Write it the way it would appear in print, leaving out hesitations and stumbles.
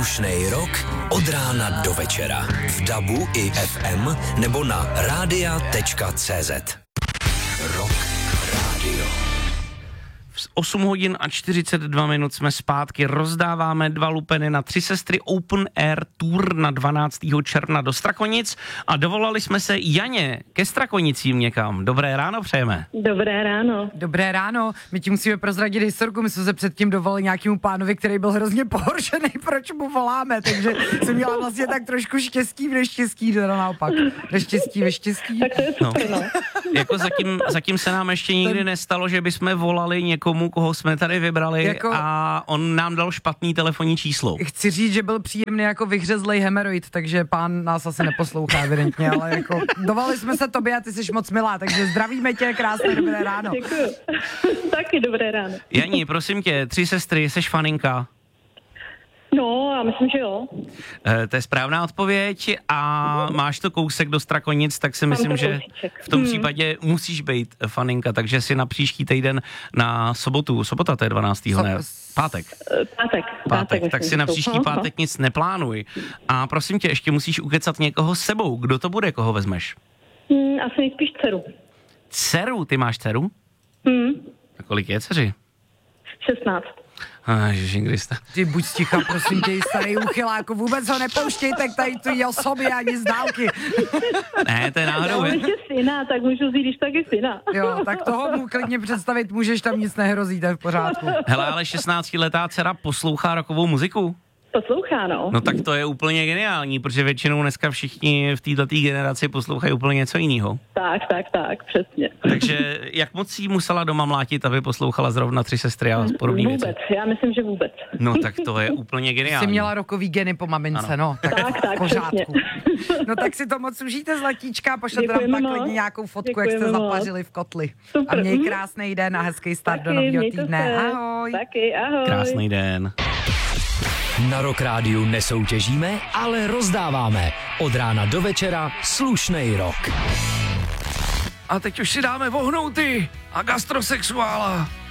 Slušnej rok od rána do večera. V DABu i FM nebo na radia.cz. Rock Radio. V 8 hodin a 42 minut jsme zpátky, rozdáváme 2 lupeny na 3 sestry Open Air Tour na 12. června do Strakonic a dovolali jsme se Janě ke Strakonicím někam. Dobré ráno přejeme. Dobré ráno. Dobré ráno, my ti musíme prozradit historku, my jsme se předtím dovolili nějakému pánovi, který byl hrozně pohoršený, proč mu voláme, takže jsem měla vlastně tak trošku štěstí v neštěstí, teda naopak, neštěstí ve štěstí. Tak to je super, no. Jako zatím se nám ještě nikdy nestalo, že bychom volali někomu, koho jsme tady vybrali a on nám dal špatný telefonní číslo. Chci říct, že byl příjemný jako vyhřezlej hemeroid, takže pán nás asi neposlouchá evidentně, ale jako dovolili jsme se tobě a ty jsi moc milá, takže zdravíme tě, krásné dobré ráno. Děkuju. Taky dobré ráno. Janí, prosím tě, 3 sestry, seš faninka? No, já myslím, že jo. To je správná odpověď a máš to kousek do Strakonic, tak si myslím, že v tom případě musíš být faninka, takže si na příští týden na sobotu, sobota to je 12. ne? Pátek. Pátek, tak si na příští pátek nic neplánuj. A prosím tě, ještě musíš ukecat někoho s sebou. Kdo to bude, koho vezmeš? Asi nejspíš dceru. Dceru? Ty máš dceru? A kolik je dceři? 16. Ježiškriste. Ty buď sticha, prosím tě, starý uchyláku, vůbec ho nepouštějte k tady tu osobě ani z dálky. Ne, to je náhodou. Já mám ještě syna, tak můžu vzít když taky syna. Jo, tak toho mu klidně představit můžeš, tam nic nehrozí, to je v pořádku. Hele, ale 16letá dcera poslouchá rockovou muziku? Poslouchá, no. No tak to je úplně geniální, protože většinou dneska všichni v této generaci poslouchají úplně něco jiného. Tak, přesně. Takže jak moc jí musela doma mlátit, aby poslouchala zrovna 3 sestry a podobný věci? Vůbec, já myslím, že vůbec. No tak to je úplně geniální. Jsi měla rokový geny po mamince, ano. No. Tak, v pořádku. No tak si to moc užijte, zlatíčka, pošlete nám pak klidně nějakou fotku, jak jste zapařili v kotli. Super. A měj krásný den a hezký start do nového týdne. Ahoj. Taky, ahoj. Krásný den. Na Rock Rádiu nesoutěžíme, ale rozdáváme. Od rána do večera slušnej rok. A teď už si dáme vohnouty a gastrosexuála.